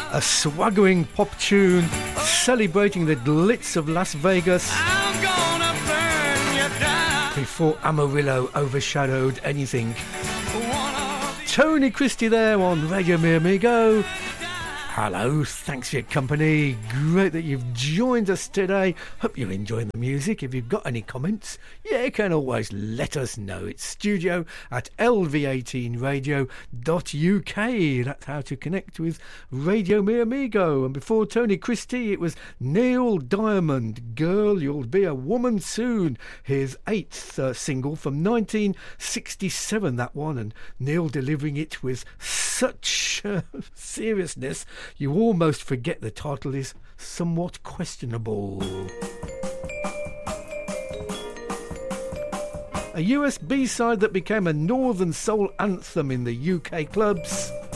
A swaggering pop tune celebrating the glitz of Las Vegas before Amarillo overshadowed anything. Tony Christie there on Radio Mi Amigo. Hello, thanks for your company. Great that you've joined us today. Hope you're enjoying the music. If you've got any comments, you can always let us know. It's studio@lv18radio.uk. That's how to connect with Radio Mi Amigo. And before Tony Christie, it was Neil Diamond, Girl, You'll Be a Woman Soon. His 8th single from 1967, that one. And Neil delivering it with such seriousness, you almost forget the title is somewhat questionable. A US B-side that became a Northern Soul anthem in the UK clubs.